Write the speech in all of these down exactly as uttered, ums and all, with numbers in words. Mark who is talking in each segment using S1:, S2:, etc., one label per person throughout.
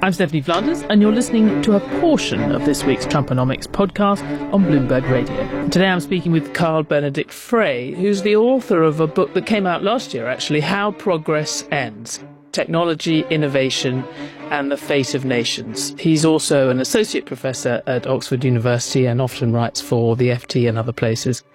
S1: I'm Stephanie Flanders, and you're listening to a portion of this week's Trumponomics podcast on Bloomberg Radio. Today I'm speaking with Carl Benedict Frey, who's the author of a book that came out last year, actually, How Progress Ends: Technology, Innovation and the Fate of Nations. He's also an associate professor at Oxford University and often writes for the F T and other places.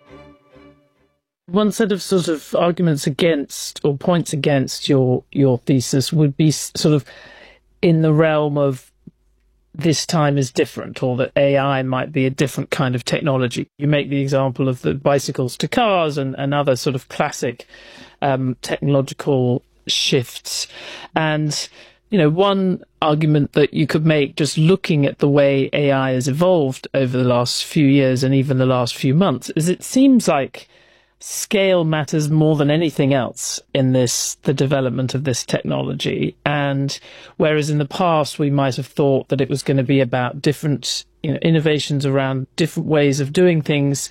S1: One set of sort of arguments against, or points against your, your thesis would be sort of in the realm of this time is different, or that A I might be a different kind of technology. You make the example of the bicycles to cars and, and other sort of classic um, technological shifts. And, you know, one argument that you could make just looking at the way A I has evolved over the last few years and even the last few months is it seems like scale matters more than anything else in this, the development of this technology. And whereas in the past we might have thought that it was going to be about different, you know, innovations around different ways of doing things,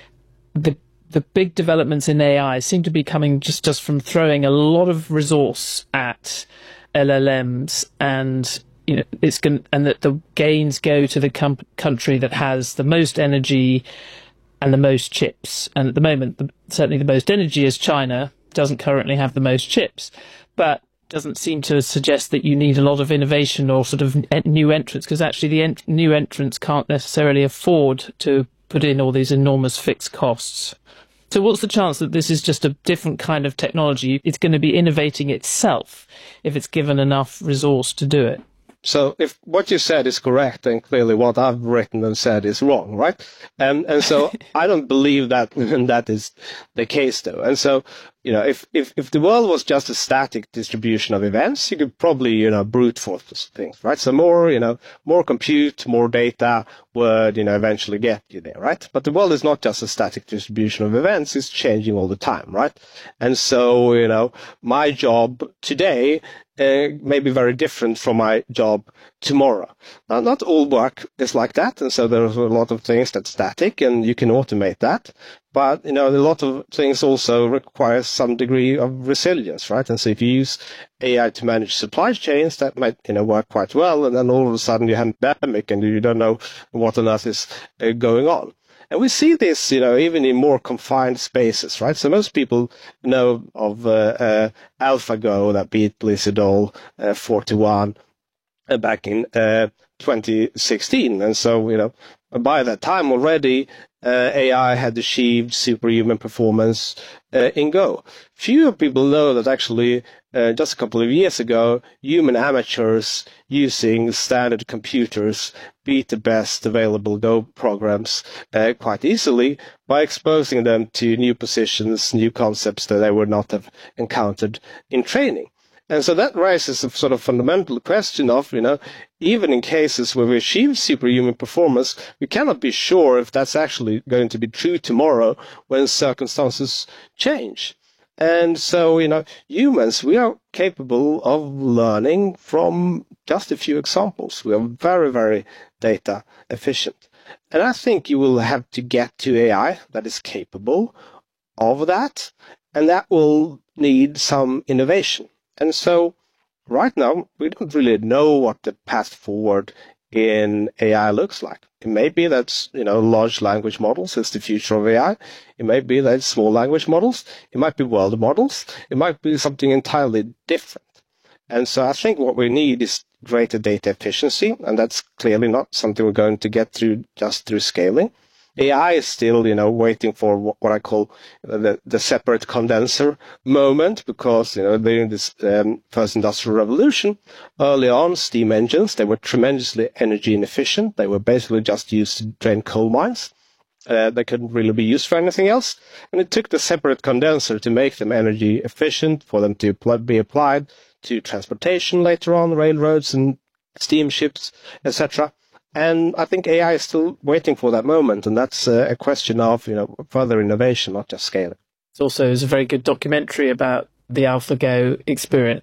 S1: the the big developments in A I seem to be coming just, just from throwing a lot of resource at L L Ms, and you know it's going and that the gains go to the com- country that has the most energy and the most chips. And at the moment, the, certainly the most energy is China, doesn't currently have the most chips, but doesn't seem to suggest that you need a lot of innovation or sort of new entrants, because actually the ent- new entrants can't necessarily afford to put in all these enormous fixed costs. So what's the chance that this is just a different kind of technology? It's going to be innovating itself if it's given enough resource to do it.
S2: So if what you said is correct, then clearly what I've written and said is wrong, right? And and so I don't believe that that is the case, though. And so, you know, if, if, if the world was just a static distribution of events, you could probably, you know, brute force things, right? So more, you know, more compute, more data would, you know, eventually get you there, right? But the world is not just a static distribution of events, it's changing all the time, right? And so, you know, my job today Uh, may be very different from my job tomorrow. Now, not all work is like that, and so there's a lot of things that's static, and you can automate that. But, you know, a lot of things also require some degree of resilience, right? And so if you use A I to manage supply chains, that might, you know, work quite well, and then all of a sudden you have a pandemic and you don't know what on earth is uh, going on. And we see this, you know, even in more confined spaces, right? So most people know of uh, uh, AlphaGo that beat BlizzardOl uh, four to one uh, back in uh, twenty sixteen. And so, you know, by that time already, uh, A I had achieved superhuman performance uh, in Go. Fewer people know that actually uh, just a couple of years ago, human amateurs using standard computers beat the best available Go programs uh, quite easily by exposing them to new positions, new concepts that they would not have encountered in training. And so that raises a sort of fundamental question of, you know, even in cases where we achieve superhuman performance, we cannot be sure if that's actually going to be true tomorrow when circumstances change. And so, you know, humans, we are capable of learning from just a few examples. We are very, very data efficient. And I think you will have to get to A I that is capable of that, and that will need some innovation. And so right now, we don't really know what the path forward in A I looks like. It may be that, you know, large language models is the future of A I. It may be that it's small language models. It might be world models. It might be something entirely different. And so I think what we need is greater data efficiency, and that's clearly not something we're going to get through just through scaling. A I is still, you know, waiting for what I call the, the separate condenser moment, because, you know, during this um, first industrial revolution, early on, steam engines, they were tremendously energy inefficient. They were basically just used to drain coal mines. Uh, they couldn't really be used for anything else. And it took the separate condenser to make them energy efficient, for them to pl- be applied to transportation later on, railroads and steamships, et cetera. And I think A I is still waiting for that moment, and that's uh, a question of, you know, further innovation, not just scaling.
S1: It also is a very good documentary about the AlphaGo experience.